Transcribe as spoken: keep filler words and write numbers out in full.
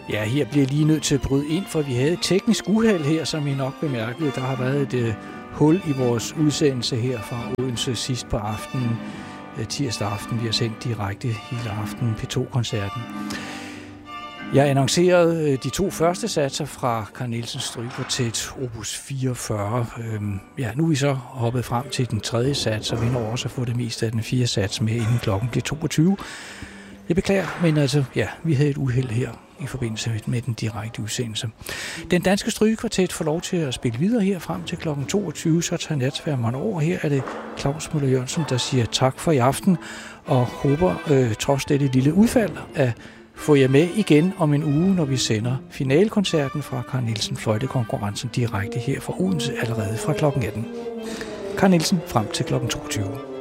Ja, her bliver jeg lige nødt til at bryde ind, for vi havde et teknisk uheld her, som I nok bemærkede. Der har været et uh, hul i vores udsendelse her fra Odense sidst på aftenen, uh, tirsdag aften. Vi har sendt direkte hele aftenen P to-koncerten. Jeg annoncerede uh, de to første satser fra Carl Nielsens Strygekvartet, opus fireogfyrre. Øhm, ja, nu er vi så hoppet frem til den tredje sats, og vi når også at få det meste af den fjerde sats med, inden klokken bliver toogtyve. Jeg beklager, men altså, ja, vi havde et uheld her i forbindelse med den direkte udsendelse. Den danske Strygekvartet får lov til at spille videre her frem til klokken toogtyve, så tager natsværmeren over. Her er det Claus Møller Jørgensen, der siger tak for i aften, og håber, øh, trods dette lille udfald, at få jer med igen om en uge, når vi sender finalekoncerten fra Carl Nielsen Fløjtekonkurrencen direkte her fra Odense allerede fra klokken atten. Carl Nielsen frem til klokken toogtyve.